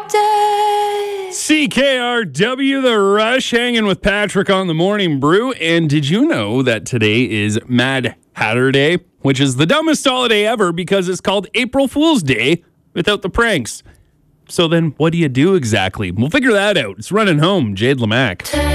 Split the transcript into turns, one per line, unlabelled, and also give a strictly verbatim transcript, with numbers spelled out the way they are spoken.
day.
C K R W, The Rush, hanging with Patrick on the Morning Brew. And did you know that today is Mad Hatter Day, which is the dumbest holiday ever because it's called April Fool's Day without the pranks. So then what do you do exactly? We'll figure that out. It's Running Home, Jade Lamac.